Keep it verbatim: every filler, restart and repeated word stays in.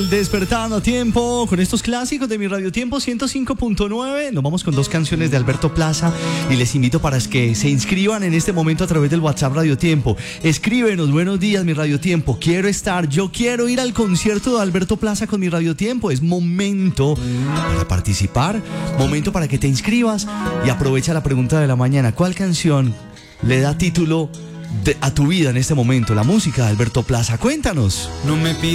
Despertando a tiempo con estos clásicos de mi Radio Tiempo ciento cinco punto nueve. Nos vamos con dos canciones de Alberto Plaza y les invito para que se inscriban en este momento a través del WhatsApp Radio Tiempo. Escríbenos: buenos días, mi Radio Tiempo, quiero estar, yo quiero ir al concierto de Alberto Plaza con mi Radio Tiempo. Es momento para participar, momento para que te inscribas y aprovecha la pregunta de la mañana: ¿cuál canción le da título de, a tu vida en este momento? La música de Alberto Plaza. Cuéntanos. No me